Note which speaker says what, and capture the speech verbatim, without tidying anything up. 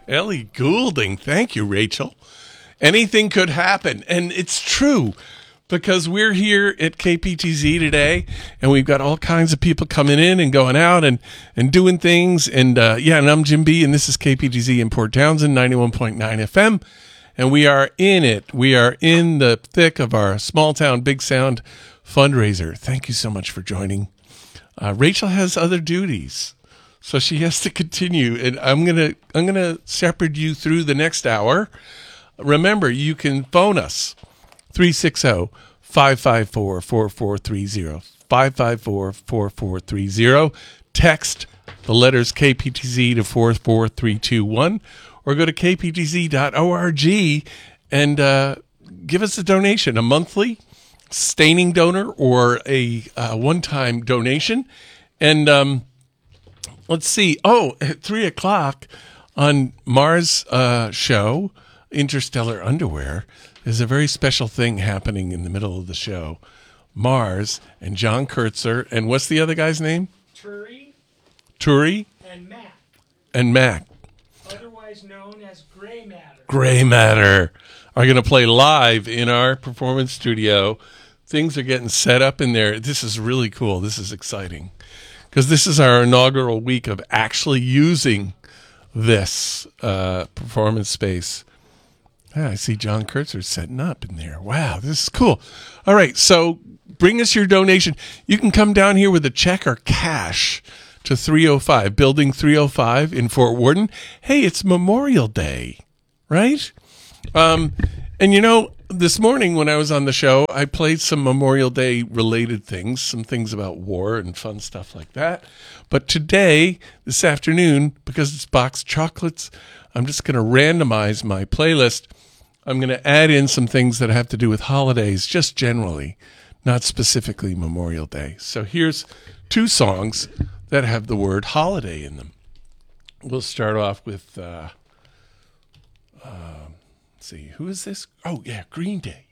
Speaker 1: Ellie Goulding. Thank you, Rachel. Anything could happen. And it's true because we're here at K P T Z today and we've got all kinds of people coming in and going out and, and doing things. And uh, yeah, and I'm Jim B. and this is K P T Z in Port Townsend, ninety-one point nine F M. And we are in it. We are in the thick of our Small Town Big Sound fundraiser. Thank you so much for joining. Uh, Rachel has other duties, so she has to continue. And I'm gonna I'm gonna shepherd you through the next hour. Remember, you can phone us three six zero, five five four, four four three zero, five five four, four four three zero. Text the letters K P T Z to four four three two one, or go to k p t z dot org and uh, give us a donation, a monthly staining donor or a uh, one-time donation. And um, let's see. Oh, at three o'clock on Mars' uh, show, Interstellar Underwear, there's a very special thing happening in the middle of the show. Mars and John Kurtzer, and what's the other guy's name?
Speaker 2: Turi.
Speaker 1: Turi.
Speaker 2: And Mac.
Speaker 1: And Mac.
Speaker 2: Otherwise known as Gray Matter.
Speaker 1: Gray Matter are going to play live in our performance studio. Things are getting set up in there. This is really cool. This is exciting because this is our inaugural week of actually using this uh, performance space. Yeah, I see John Kurtzer setting up in there. Wow, this is cool. All right, so bring us your donation. You can come down here with a check or cash to three oh five, Building three oh five in Fort Worden. Hey, it's Memorial Day, right? Um, and you know, this morning when I was on the show, I played some Memorial Day related things, some things about war and fun stuff like that. But today, this afternoon, because it's boxed chocolates, I'm just going to randomize my playlist. I'm going to add in some things that have to do with holidays, just generally, not specifically Memorial Day. So here's two songs that have the word holiday in them. We'll start off with, uh, uh, let's see, who is this? Oh, yeah, Green Day.